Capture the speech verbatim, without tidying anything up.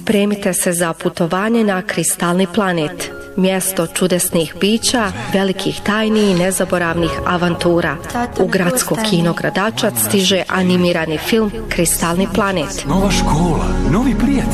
Spremite se za putovanje na Kristalni planet. Mjesto čudesnih bića, velikih tajni i nezaboravnih avantura. U gradsko kino Gradačac stiže animirani film Kristalni planet. Nova škola, novi prijatelji.